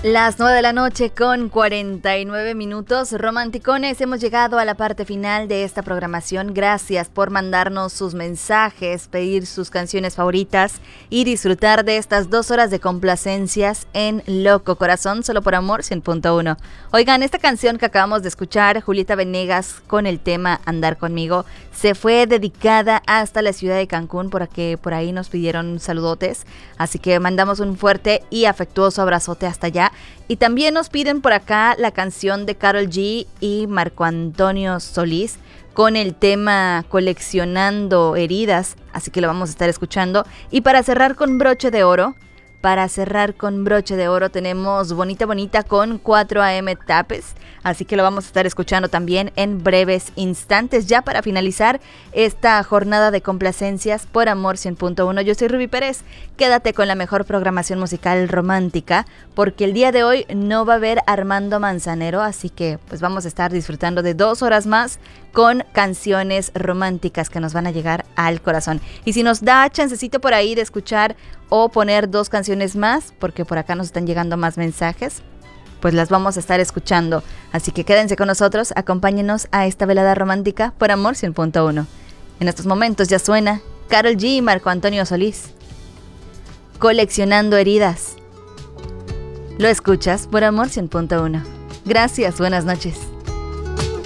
Las 9 de la noche con 49 minutos. Romanticones, hemos llegado a la parte final de esta programación. Gracias por mandarnos sus mensajes, pedir sus canciones favoritas y disfrutar de estas 2 horas de complacencias en Loco Corazón, solo por Amor 100.1. Oigan, esta canción que acabamos de escuchar, Julieta Venegas, con el tema Andar Conmigo, se fue dedicada hasta la ciudad de Cancún, porque por ahí nos pidieron saludotes. Así que mandamos un fuerte y afectuoso abrazote hasta allá. Y también nos piden por acá la canción de Karol G y Marco Antonio Solís con el tema Coleccionando Heridas, así que lo vamos a estar escuchando. Y para cerrar con broche de oro, tenemos Bonita Bonita con 4AM Tapes, así que lo vamos a estar escuchando también en breves instantes, ya para finalizar esta jornada de complacencias por Amor 100.1. Yo soy Ruby Pérez, quédate con la mejor programación musical romántica, porque el día de hoy no va a haber Armando Manzanero, así que pues vamos a estar disfrutando de 2 horas más con canciones románticas que nos van a llegar al corazón. Y si nos da chancecito por ahí de escuchar o poner 2 canciones más, porque por acá nos están llegando más mensajes, pues las vamos a estar escuchando. Así que quédense con nosotros, acompáñenos a esta velada romántica por Amor 100.1. En estos momentos ya suena Karol G y Marco Antonio Solís, Coleccionando Heridas. Lo escuchas por Amor 100.1. Gracias, buenas noches.